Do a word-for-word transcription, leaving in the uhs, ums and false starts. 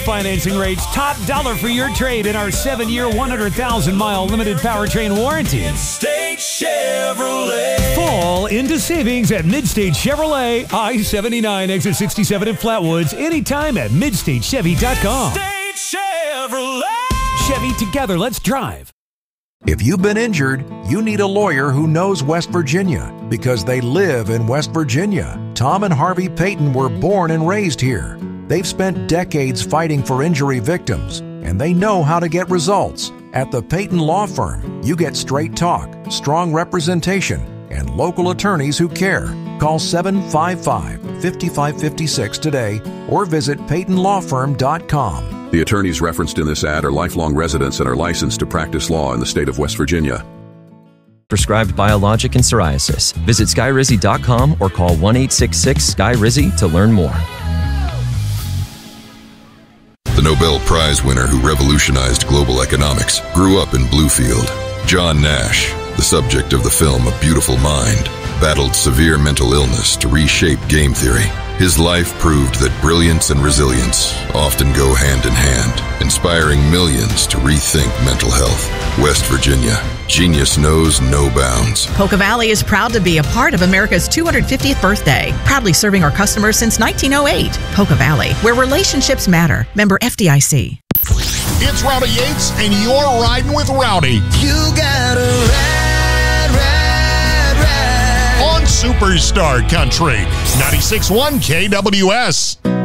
financing rates, top dollar for your trade in our seven-year, one hundred thousand mile limited powertrain warranty. Midstate Chevrolet. Fall into savings at Midstate Chevrolet, I seventy-nine, exit sixty-seven in Flatwoods, anytime at midstate chevy dot com. Midstate Chevrolet. Chevy, together, let's drive. If you've been injured, you need a lawyer who knows West Virginia because they live in West Virginia. Tom and Harvey Payton were born and raised here. They've spent decades fighting for injury victims, and they know how to get results. At the Payton Law Firm, you get straight talk, strong representation, and local attorneys who care. Call seven five five, five five five six today or visit payton law firm dot com. The attorneys referenced in this ad are lifelong residents and are licensed to practice law in the state of West Virginia. Prescribed Biologic and psoriasis. Visit skyrizi dot com or call one eight six six, S K Y R I Z Y to learn more. The Nobel Prize winner who revolutionized global economics grew up in Bluefield. John Nash, the subject of the film A Beautiful Mind, battled severe mental illness to reshape game theory. His life proved that brilliance and resilience often go hand in hand, inspiring millions to rethink mental health. West Virginia, genius knows no bounds. Polka Valley is proud to be a part of America's two hundred fiftieth birthday, proudly serving our customers since nineteen oh eight. Polka Valley, where relationships matter. Member F D I C. It's Rowdy Yates, and you're riding with Rowdy. You gotta ride, ride, ride. On Superstar Country, ninety-six point one K W S.